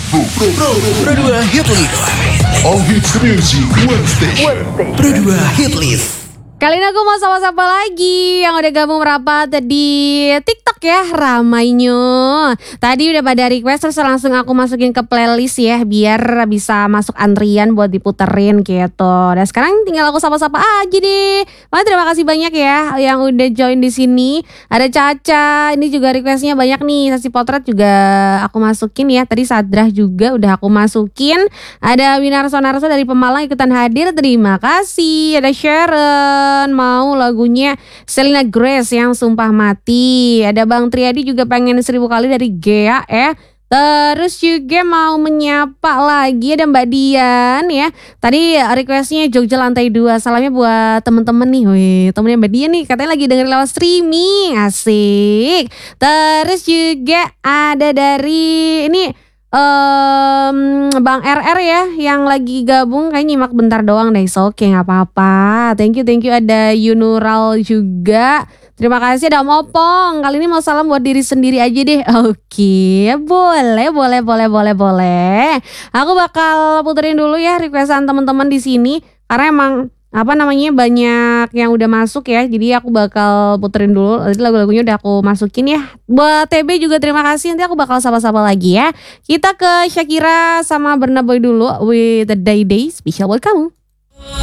Pro 2 Hit List. All hits music one station. Pro 2 Hit List. Kali ini aku mau sama-sama lagi yang udah gabung merapat di TikTok ya, ramainya. Tadi udah pada request terus langsung aku masukin ke playlist ya biar bisa masuk antrian buat diputerin gitu. Dan sekarang tinggal aku sapa-sapa aja deh. Terima kasih banyak ya yang udah join di sini. Ada Caca, ini juga requestnya banyak nih. Sesi potret juga aku masukin ya. Tadi Sadrah juga udah aku masukin. Ada Winarso dari Pemalang ikutan hadir. Terima kasih. Ada Sharon mau lagunya Selena Grace yang Sumpah Mati. Ada Bang Triadi juga pengen 1000 kali dari Gea ya. Terus juga mau menyapa lagi ada Mbak Dian ya. Tadi requestnya Jogja Lantai 2. Salamnya buat temen-temen nih. Wih, temennya Mbak Dian nih katanya lagi dengerin lewat streaming. Asik. Terus juga ada dari ini Bang RR ya yang lagi gabung kayak nyimak bentar doang deh. Oke, nggak apa-apa. Thank you ada Yunural juga. Terima kasih ada Om Opong. Kali ini mau salam buat diri sendiri aja deh. Oke, boleh. Aku bakal puterin dulu ya requestan teman-teman di sini karena emang banyak yang udah masuk ya. Jadi aku bakal puterin dulu. Nanti lagu-lagunya udah aku masukin ya. Buat TB juga terima kasih. Nanti aku bakal sapa-sapa lagi ya. Kita ke Shakira sama Burna Boy dulu with the Day Day special buat kamu.